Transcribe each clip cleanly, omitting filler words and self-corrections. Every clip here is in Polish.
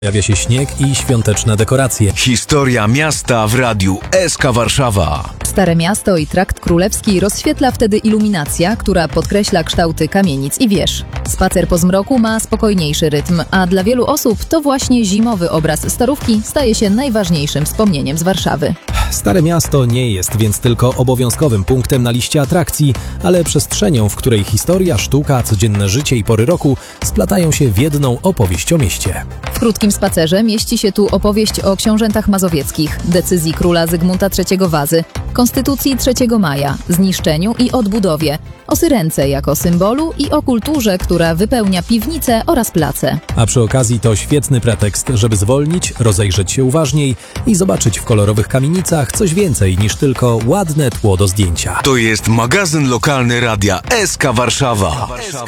Pojawia się śnieg i świąteczne dekoracje. Historia miasta w Radiu SK Warszawa. Stare Miasto i Trakt Królewski rozświetla wtedy iluminacja, która podkreśla kształty kamienic i wież. Spacer po zmroku ma spokojniejszy rytm, a dla wielu osób to właśnie zimowy obraz Starówki staje się najważniejszym wspomnieniem z Warszawy. Stare Miasto nie jest więc tylko obowiązkowym punktem na liście atrakcji, ale przestrzenią, w której historia, sztuka, codzienne życie i pory roku splatają się w jedną opowieść o mieście. W krótkim spacerze mieści się tu opowieść o książętach mazowieckich, decyzji króla Zygmunta III Wazy, konstytucji 3 maja, zniszczeniu i odbudowie, o Syrence jako symbolu i o kulturze, która wypełnia piwnice oraz place. A przy okazji to świetny pretekst, żeby zwolnić, rozejrzeć się uważniej i zobaczyć w kolorowych kamienicach coś więcej niż tylko ładne tło do zdjęcia. To jest magazyn lokalny Radia SK Warszawa.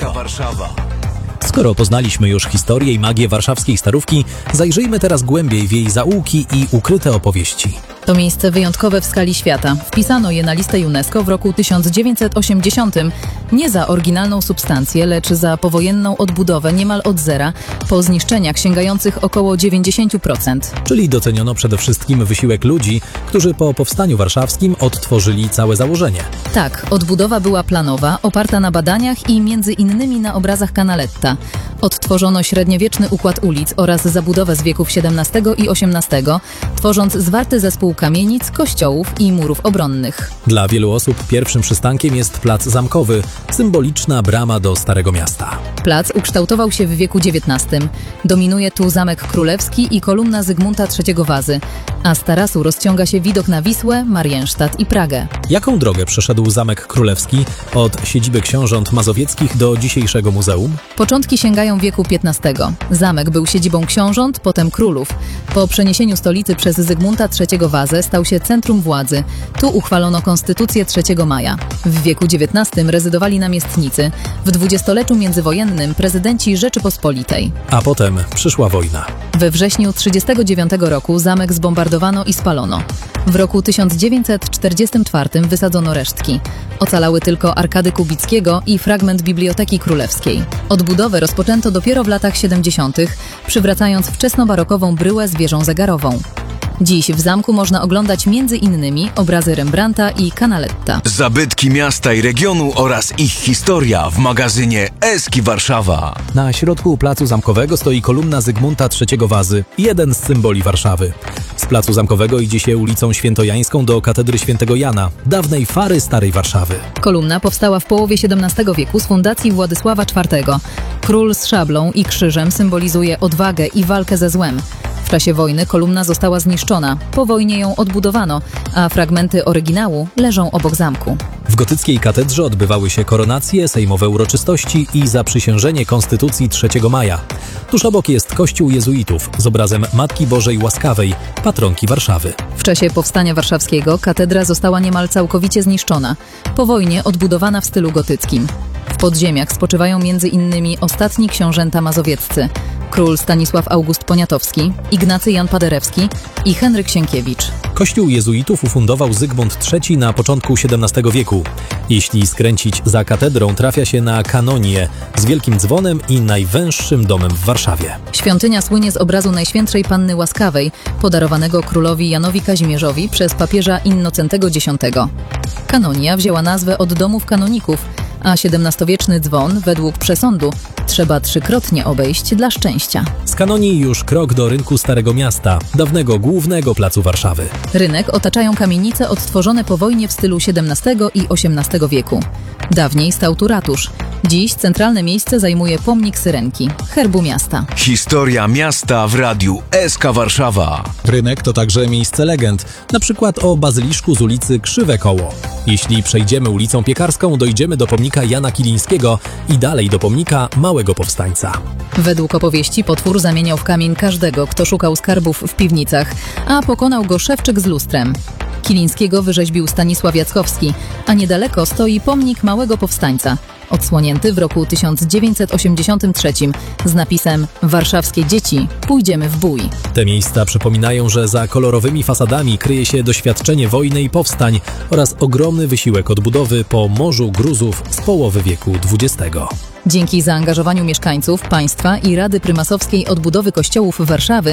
Skoro poznaliśmy już historię i magię warszawskiej Starówki, zajrzyjmy teraz głębiej w jej zaułki i ukryte opowieści. To miejsce wyjątkowe w skali świata. Wpisano je na listę UNESCO w roku 1980. Nie za oryginalną substancję, lecz za powojenną odbudowę niemal od zera, po zniszczeniach sięgających około 90%. Czyli doceniono przede wszystkim wysiłek ludzi, którzy po powstaniu warszawskim odtworzyli całe założenie. Tak, odbudowa była planowa, oparta na badaniach i między innymi na obrazach Canaletta. Odtworzono średniowieczny układ ulic oraz zabudowę z wieków XVII i XVIII, tworząc zwarty zespół kamienic, kościołów i murów obronnych. Dla wielu osób pierwszym przystankiem jest plac Zamkowy, symboliczna brama do Starego Miasta. Plac ukształtował się w wieku XIX. Dominuje tu Zamek Królewski i kolumna Zygmunta III Wazy, a z tarasu rozciąga się widok na Wisłę, Mariensztad i Pragę. Jaką drogę przeszedł Zamek Królewski od siedziby książąt mazowieckich do dzisiejszego muzeum? Początki sięgają wieku XV. Zamek był siedzibą książąt, potem królów. Po przeniesieniu stolicy przez Zygmunta III Wazę stał się centrum władzy. Tu uchwalono konstytucję 3 maja. W wieku XIX rezydowali namiestnicy. W dwudziestoleciu międzywojennym prezydenci Rzeczypospolitej. A potem przyszła wojna. We wrześniu 1939 roku zamek zbombardowano i spalono. W roku 1944 wysadzono resztki. Ocalały tylko arkady Kubickiego i fragment Biblioteki Królewskiej. Odbudowę rozpoczęto dopiero w latach 70., przywracając wczesnobarokową bryłę z wieżą zegarową. Dziś w zamku można oglądać m.in. obrazy Rembrandta i Canaletta. Zabytki miasta i regionu oraz ich historia w magazynie SK Warszawa. Na środku placu Zamkowego stoi kolumna Zygmunta III Wazy, jeden z symboli Warszawy. Z placu Zamkowego idzie się ulicą Świętojańską do katedry Świętego Jana, dawnej fary Starej Warszawy. Kolumna powstała w połowie XVII wieku z fundacji Władysława IV. Król z szablą i krzyżem symbolizuje odwagę i walkę ze złem. W czasie wojny kolumna została zniszczona, po wojnie ją odbudowano, a fragmenty oryginału leżą obok zamku. W gotyckiej katedrze odbywały się koronacje, sejmowe uroczystości i zaprzysiężenie Konstytucji 3 maja. Tuż obok jest kościół jezuitów z obrazem Matki Bożej Łaskawej, patronki Warszawy. W czasie powstania warszawskiego katedra została niemal całkowicie zniszczona, po wojnie odbudowana w stylu gotyckim. W podziemiach spoczywają m.in. ostatni książęta mazowieccy: król Stanisław August Poniatowski, Ignacy Jan Paderewski i Henryk Sienkiewicz. Kościół jezuitów ufundował Zygmunt III na początku XVII wieku. Jeśli skręcić za katedrą, trafia się na kanonię z wielkim dzwonem i najwęższym domem w Warszawie. Świątynia słynie z obrazu Najświętszej Panny Łaskawej, podarowanego królowi Janowi Kazimierzowi przez papieża Innocentego X. Kanonia wzięła nazwę od domów kanoników, a XVII-wieczny dzwon, według przesądu, trzeba trzykrotnie obejść dla szczęścia. Z kanonii już krok do rynku Starego Miasta, dawnego głównego placu Warszawy. Rynek otaczają kamienice odtworzone po wojnie w stylu XVII i XVIII wieku. Dawniej stał tu ratusz. Dziś centralne miejsce zajmuje pomnik Syrenki, herbu miasta. Historia miasta w Radiu SK Warszawa. Rynek to także miejsce legend, na przykład o bazyliszku z ulicy Krzywe Koło. Jeśli przejdziemy ulicą Piekarską, dojdziemy do pomnika Jana Kilińskiego i dalej do pomnika Małego Powstańca. Według opowieści potwór zamieniał w kamień każdego, kto szukał skarbów w piwnicach, a pokonał go szewczyk z lustrem. Kilińskiego wyrzeźbił Stanisław Jackowski, a niedaleko stoi pomnik Małego Powstańca. odsłonięty w roku 1983 z napisem „Warszawskie dzieci, pójdziemy w bój”. Te miejsca przypominają, że za kolorowymi fasadami kryje się doświadczenie wojny i powstań oraz ogromny wysiłek odbudowy po morzu gruzów z połowy wieku XX. Dzięki zaangażowaniu mieszkańców, państwa i Rady Prymasowskiej Odbudowy Kościołów Warszawy